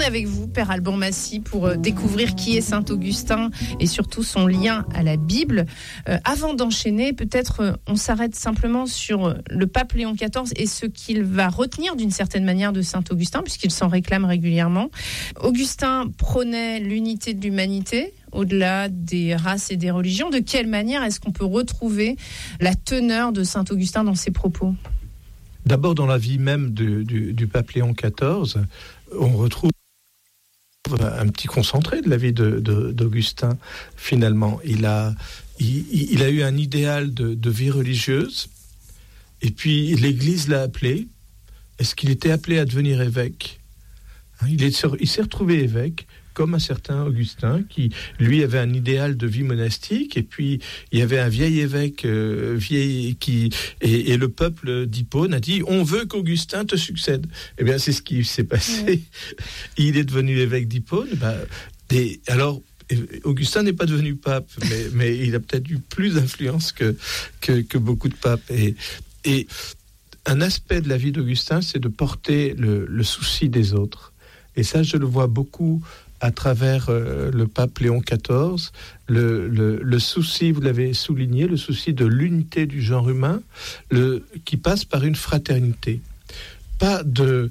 est avec vous, Père Alban Massy, pour découvrir qui est Saint Augustin et surtout son lien à la Bible. Avant d'enchaîner, peut-être on s'arrête simplement sur le pape Léon XIV et ce qu'il va retenir d'une certaine manière de Saint Augustin, puisqu'il s'en réclame régulièrement. Augustin prônait l'unité de l'humanité, au-delà des races et des religions. De quelle manière est-ce qu'on peut retrouver la teneur de Saint Augustin dans ses propos ? D'abord, dans la vie même du pape Léon XIV, on retrouve un petit concentré de la vie d'Augustin, finalement. Il a eu un idéal de vie religieuse, et puis l'Église l'a appelé. Est-ce qu'il était appelé à devenir évêque ? Il s'est retrouvé évêque, comme un certain Augustin, qui, lui, avait un idéal de vie monastique, et puis il y avait un vieil évêque, et le peuple d'Hippone a dit « On veut qu'Augustin te succède ». Eh bien, c'est ce qui s'est passé. Il est devenu évêque d'Hippone. Alors, Augustin n'est pas devenu pape, mais il a peut-être eu plus d'influence que beaucoup de papes. Et un aspect de la vie d'Augustin, c'est de porter le souci des autres. Et ça, je le vois beaucoup à travers le pape Léon XIV, le souci, vous l'avez souligné, le souci de l'unité du genre humain, qui passe par une fraternité. Pas de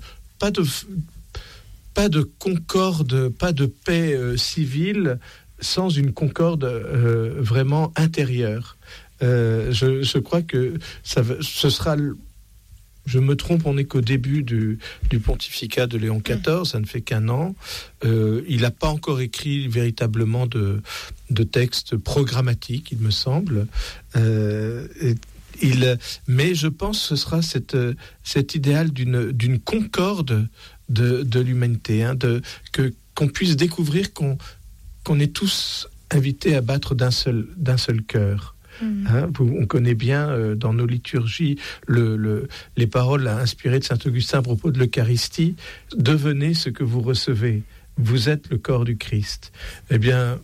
concorde, pas de paix civile sans une concorde vraiment intérieure. Je crois que ce sera... Je me trompe, on n'est qu'au début du pontificat de Léon XIV, ça ne fait qu'un an. Il n'a pas encore écrit véritablement de texte programmatique, il me semble. Mais je pense que ce sera cet idéal d'une concorde de l'humanité, qu'on puisse découvrir qu'on est tous invités à battre d'un seul cœur. On connaît bien dans nos liturgies les paroles inspirées de saint Augustin à propos de l'Eucharistie. Devenez ce que vous recevez. Vous êtes le corps du Christ. Eh bien,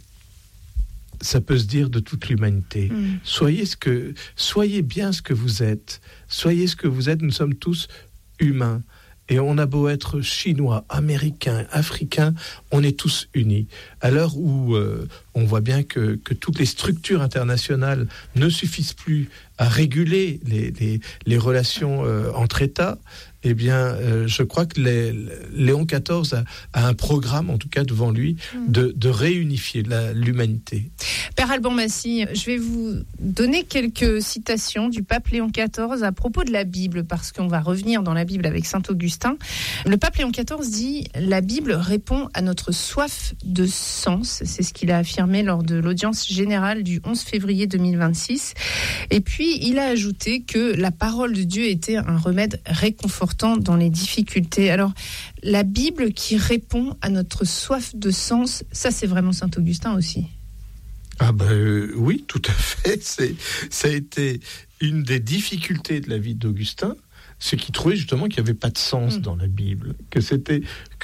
ça peut se dire de toute l'humanité. Soyez bien ce que vous êtes. Soyez ce que vous êtes. Nous sommes tous humains. Et on a beau être chinois, américains, africains, on est tous unis. À l'heure où on voit bien que toutes les structures internationales ne suffisent plus à réguler les relations entre États, eh bien, je crois que Léon XIV a un programme, en tout cas devant lui, de réunifier l'humanité. Père Alban Massy, je vais vous donner quelques citations du pape Léon XIV à propos de la Bible, parce qu'on va revenir dans la Bible avec saint Augustin. Le pape Léon XIV dit « La Bible répond à notre soif de sens ». C'est ce qu'il a affirmé lors de l'audience générale du 11 février 2026. Et puis, il a ajouté que la parole de Dieu était un remède réconfortant dans les difficultés. Alors, la Bible qui répond à notre soif de sens, ça c'est vraiment saint Augustin aussi. Oui, tout à fait. Ça a été une des difficultés de la vie d'Augustin, c'est qu'il trouvait justement qu'il n'y avait pas de sens dans la Bible, que c'était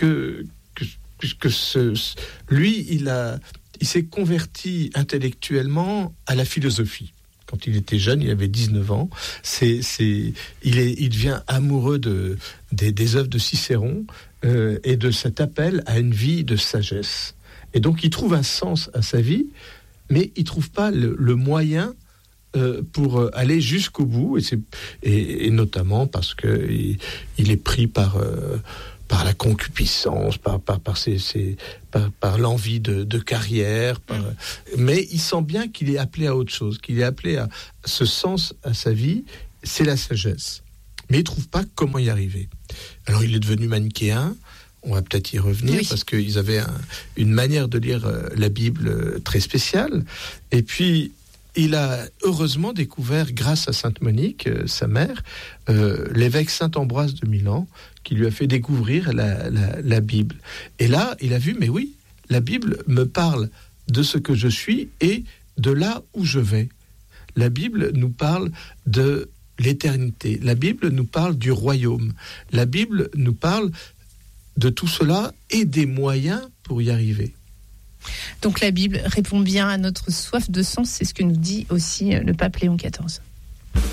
lui, il s'est converti intellectuellement à la philosophie. Quand il était jeune, il avait 19 ans. Il devient amoureux des œuvres de Cicéron et de cet appel à une vie de sagesse. Et donc, il trouve un sens à sa vie, mais il ne trouve pas le moyen pour aller jusqu'au bout. Et notamment parce qu'il est pris par la concupiscence, par l'envie de carrière. Mais il sent bien qu'il est appelé à autre chose, qu'il est appelé à ce sens à sa vie, c'est la sagesse. Mais il ne trouve pas comment y arriver. Alors il est devenu manichéen, on va peut-être y revenir, parce qu'ils avaient une manière de lire la Bible très spéciale. Et puis, il a heureusement découvert, grâce à sainte Monique, sa mère, l'évêque saint Ambroise de Milan, qui lui a fait découvrir la Bible. Et là, il a vu, mais oui, la Bible me parle de ce que je suis et de là où je vais. La Bible nous parle de l'éternité. La Bible nous parle du royaume. La Bible nous parle de tout cela et des moyens pour y arriver. Donc la Bible répond bien à notre soif de sens, c'est ce que nous dit aussi le pape Léon XIV.